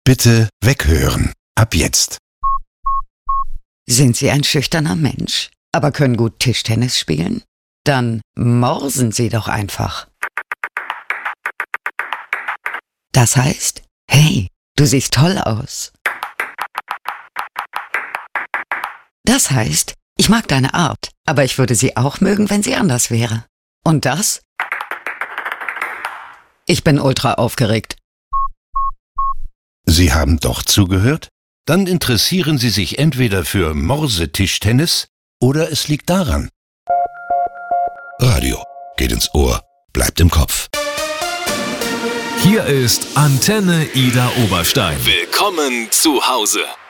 Bitte weghören. Ab jetzt. Sind Sie ein schüchterner Mensch, aber können gut Tischtennis spielen? Dann morsen Sie doch einfach. Das heißt, hey, du siehst toll aus. Das heißt, ich mag deine Art, aber ich würde sie auch mögen, wenn sie anders wäre. Und das? Ich bin ultra aufgeregt. Sie haben doch zugehört? Dann interessieren Sie sich entweder für Morsetischtennis oder es liegt daran. Radio geht ins Ohr, bleibt im Kopf. Hier ist Antenne Ida Oberstein. Willkommen zu Hause.